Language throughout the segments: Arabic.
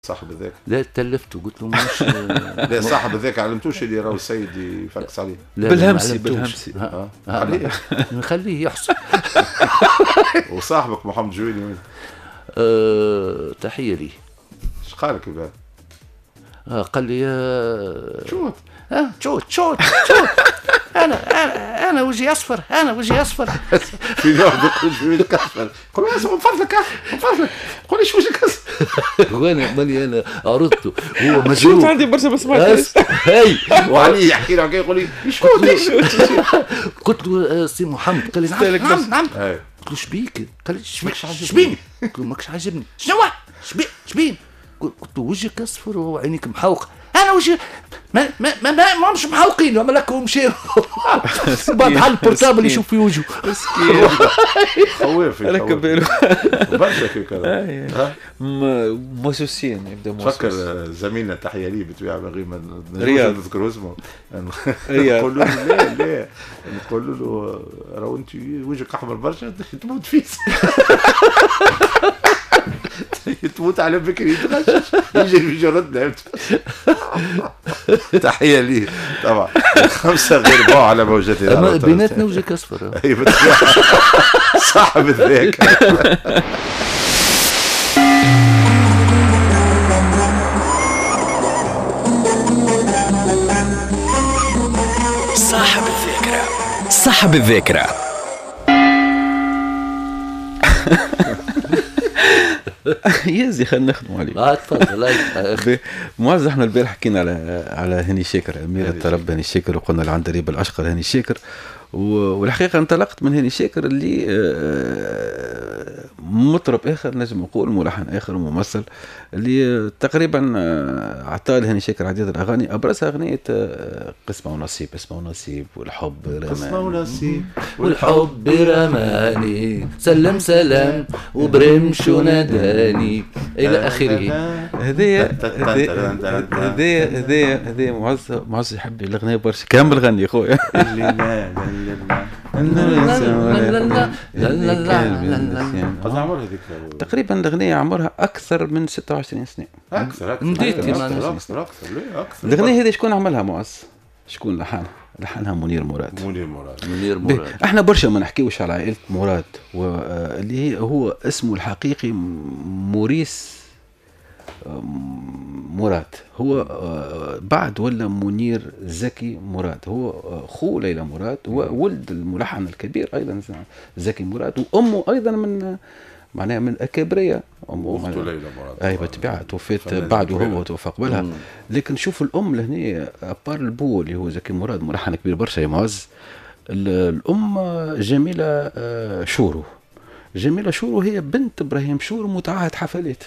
صاحب ذاك لا تلفته قلت له مش لا صاحب ذاك علمتوش اللي راهو السيد يفكس عليه بالهمسي نخليه يحصل. وصاحبك محمد جويني وين؟ تحية لي. ايش قالك بقى؟ قال لي شوت شوت انا وجهي اصفر في واحد يقول وجهك اصفر قول له من فضلك قول لي شو وجهك اصفر وانا مالي انا عرضته هو مجنون شفت عندي برشا بس ما هاي وعلي يحكي له يقول لي شو قلت له سي محمد قال لي نعم قلت له شبيك قال لي شبين قلت له ماكش عاجبني شنو شبين قلت له وجهك اصفر وعينيك محوقه انا وجهي ما مش محوقين وما لكم شيء بعد حل البورتابل يشوف في وجهه مسكين خوف راك بالو برشا في كذا موسوسين يبدا موسوس فكر زميلنا تحية لي بتبيع غير ما رياض نذكر اسمه رياض نقول له لا نقول له راهو انت وجهك احمر برشا تموت فيه تموت على بكري يجي في جردنا. تحية لي طبعا 5 غير باع على موجتنا بيناتنا وجهك اصفر صاحب الذاك. صاحب الذاكرة يزي خلينا نخدموا عليه. تفضل. معز احنا البارح حكينا على هاني شاكر أميرة رب هاني شاكر وقلنا العندليب الأشقر هاني شاكر والحقيقة انطلقت من هاني شاكر اللي مطرب آخر نجم نقول ملحن آخر وممثل اللي تقريبا عطى هاني شاكر عديد الأغاني أبرزها أغنية قسمة ونصيب والحب رماني سلم وبرمش وناداني إلى آخره. هذه معز يحب الأغنية برشا كامل غني خويا. تقريبا الأغنية عمرها أكثر من 26 سنة. أكثر الأغنية هذه شكون عملها معز؟ شكون لحنها منير مراد. احنا برشا ما نحكيوش على عائلة مراد واللي هو اسمه الحقيقي موريس مراد. هو بعد ولا منير زكي مراد. هو خو ليلى مراد وولد الملحن الكبير أيضا زكي مراد وأمه أيضا من معناها من أكابرية. أخته ليلى مراد أي بتبيعها توفيت بعد وهو توفى قبلها. لكن شوف الأم لهني أبار البو اللي هو زكي مراد ملحن كبير برشا يا معز. الأم جميلة شورو هي بنت إبراهيم شورو متعهد حفلات.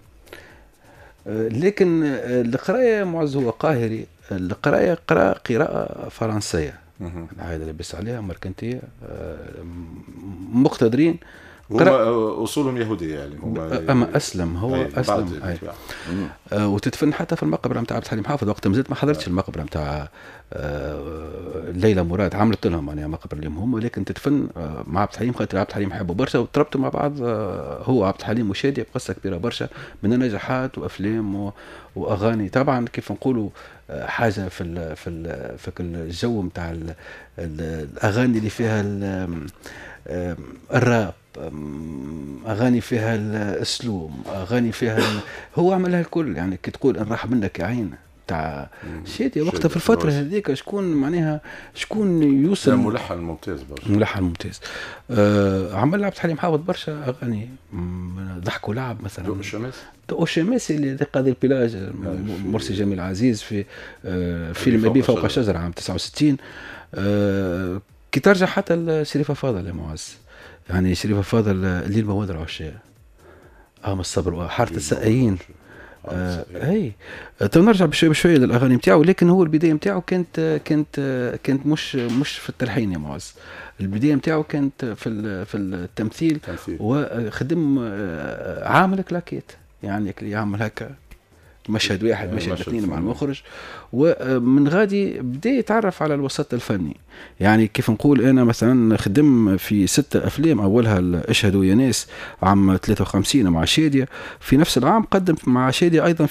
لكن القراية معز هو قاهري. القراية قراءة فرنسية العائلة اللي بس عليها مركنتية مقتدرين. هم أصولهم يهودية يعني أما أسلم هو أسلم وتدفن حتى في المقبرة متاع عبد الحليم حافظ. وقت مزيد ما حضرتش المقبرة متاع ليلى مراد عملت لهم يعني مقبرة لهم هم لكن تدفن مع عبد الحليم خاطر عبد الحليم حبوا برشا وتربطوا مع بعض. هو عبد الحليم وشادي بقصة كبيرة برشا من النجاحات وأفلام وأغاني. طبعا كيف نقولوا حاجة في الجو متاع الأغاني اللي فيها الراب أغاني فيها الأسلوب أغاني فيها هو عملها الكل يعني كي تقول إن راح منك يا عين تاع شادي وقتها في الفترة هذيك شكون يوصل ملحن ممتاز عمل عبد الحليم حافظ برشا أغاني ضحك ولعب مثلا ضوء الشماسي اللي قاضي البلاج مرسي جميل عزيز في فيلم أبي فوق الشجرة عام 69. كي ترجع حتى شريفة فاضل يا معز يعني شريفة فاضل الليل مواد العشاء الصبر وحارة السقايين هي تنرجع بشوي للأغاني متاعه. لكن هو البداية متاعه كانت مش في التلحين يا معز. البداية متاعه كانت في التمثيل وخدم عامل كلاكيت يعني يعمل هكا مشهد واحد مشهد اثنين مع المخرج، ومن غادي بدا يتعرف على الوسط الفني. يعني كيف نقول انا مثلا خدم في 6 أفلام، اولها اشهدوا يا ناس عام 53 مع شادية، في نفس العام قدم مع شادية ايضا